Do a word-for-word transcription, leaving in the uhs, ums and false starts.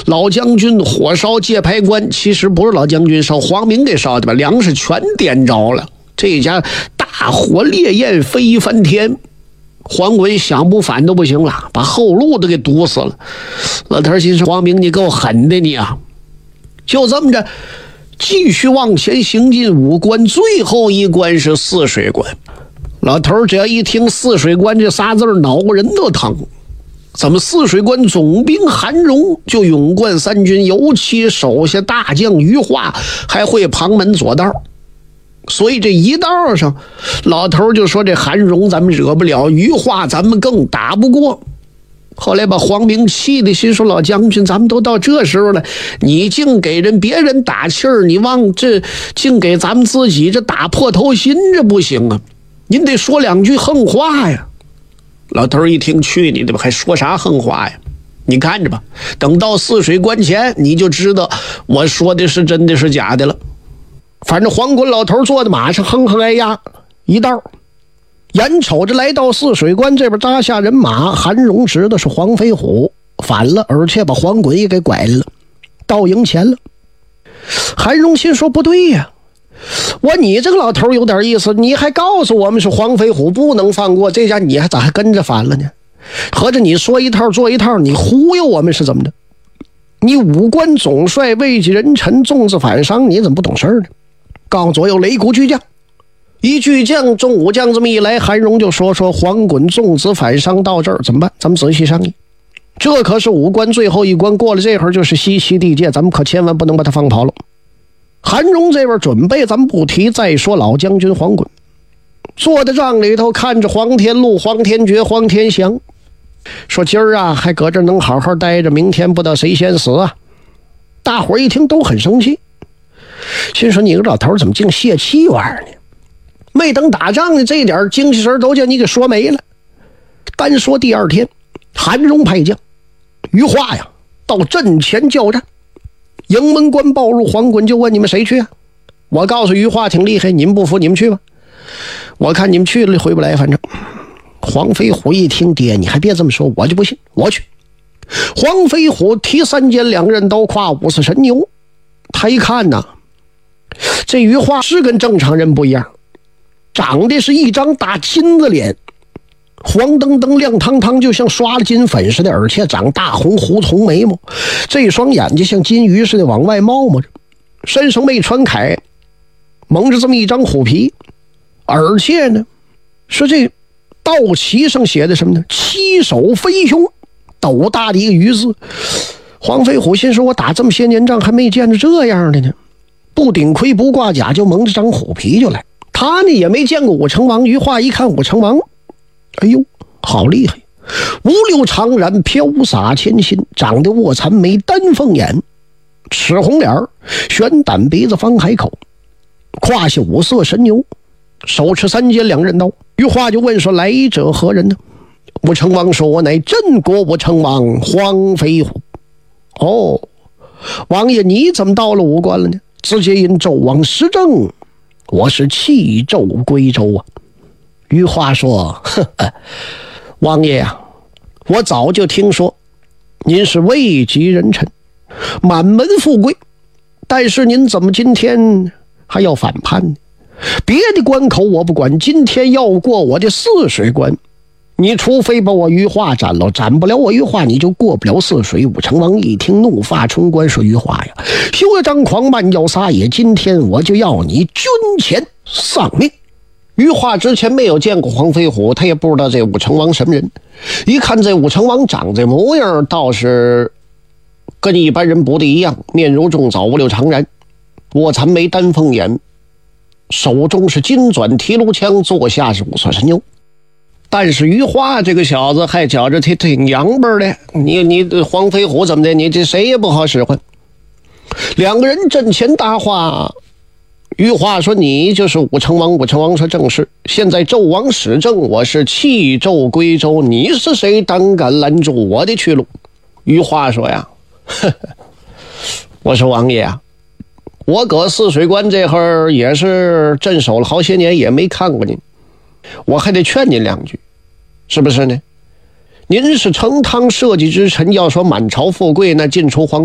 老将军火烧界牌关，其实不是老将军烧，黄明给烧的吧？粮食全点着了，这家大火烈焰飞翻天。黄滚想不反都不行了，把后路都给堵死了。老头心说：“黄明，你够狠的你啊！”就这么着，继续往前行进五关，最后一关是泗水关。老头只要一听泗水关这仨字儿，脑瓜人都疼。怎么泗水关总兵韩荣就勇冠三军，尤其手下大将于化还会旁门左道，所以这一道上，老头就说这韩荣咱们惹不了，于化咱们更打不过。后来把黄明气的心说：“老将军，咱们都到这时候了，你净给人别人打气儿，你往这净给咱们自己这打破头心，这不行啊！您得说两句横话呀。”老头一听，去你的吧，还说啥横话呀？你看着吧，等到泗水关前，你就知道我说的是真的是假的了。反正黄滚老头坐在马上，哼哼哎呀一道，眼瞅着来到泗水关这边扎下人马，韩荣指的是黄飞虎反了，而且把黄滚也给拐了，到营前了。韩荣心说：“不对呀，我你这个老头有点意思，你还告诉我们是黄飞虎不能放过，这家你还咋还跟着反了呢？合着你说一套做一套，你忽悠我们是怎么的？你武官总帅位极人臣，纵自反商，你怎么不懂事呢？告左右擂鼓巨将。”一巨将中武将这么一来，韩荣就说说黄滚纵子反商到这儿怎么办？咱们仔细商议。这可是武关最后一关，过了这会儿就是西岐地界，咱们可千万不能把他放跑了。韩荣这边准备咱们不提，再说老将军黄滚坐在帐里头，看着黄天禄、黄天觉、黄天祥，说今儿啊还搁这能好好待着，明天不知道谁先死啊。大伙儿一听都很生气，心说你个老头怎么净泄气玩意儿呢？没等打仗呢，这点精气神都叫你给说没了。单说第二天，韩荣派将于化呀到阵前叫战，营门关报入，黄滚就问你们谁去啊？我告诉于化挺厉害，你们不服你们去吧。我看你们去了回不来，反正。黄飞虎一听，爹你还别这么说，我就不信，我去。黄飞虎提三尖两刃刀，跨五色神牛。他一看呐，这于化是跟正常人不一样，长得是一张大金子脸，黄澄澄亮堂堂，就像刷了金粉似的，而且长大红胡同眉毛，这双眼睛像金鱼似的往外冒冒着，身上没穿铠，蒙着这么一张虎皮，而且呢说这道旗上写的什么呢？七手飞熊，斗大的一个鱼字。黄飞虎心说，我打这么些年仗还没见着这样的呢，不顶盔不挂甲，就蒙着张虎皮就来。他呢也没见过武成王，于化一看武成王，哎呦好厉害，五柳长髯，飘洒千心，长得卧蚕眉，丹凤眼，赤红脸，悬胆鼻子，方海口，胯下五色神牛，手持三尖两刃刀。于化就问说，来者何人呢？武成王说，我乃镇国武成王黄飞虎。哦，王爷你怎么到了武关了呢？直接因纣王失政，我是弃纣归周啊。于化说，呵呵，王爷啊，我早就听说您是位极人臣，满门富贵，但是您怎么今天还要反叛呢？别的关口我不管，今天要过我的泗水关，你除非把我于化斩了，斩不了我于化，你就过不了泗水。武成王一听，怒发冲冠，说于化呀，休要张狂，慢要撒野，今天我就要你军前丧命。于化之前没有见过黄飞虎，他也不知道这武成王什么人，一看这武成王长这模样，倒是跟一般人不的一样，面如重枣，五柳长髯，卧蚕眉，丹凤眼，手中是金转提炉枪，坐下是五色神牛。但是于化这个小子还觉着挺挺洋巴的，你你黄飞虎怎么的，你这谁也不好使唤。两个人阵前搭话，于化说，你就是武成王。武成王说，正是，现在纣王始政，我是弃纣归周，你是谁胆敢拦住我的去路？于化说呀，呵呵，我说王爷啊，我搁泗水关这会儿也是镇守了好些年，也没看过您，我还得劝您两句，是不是呢？您是成汤社稷之臣，要说满朝富贵，那进出皇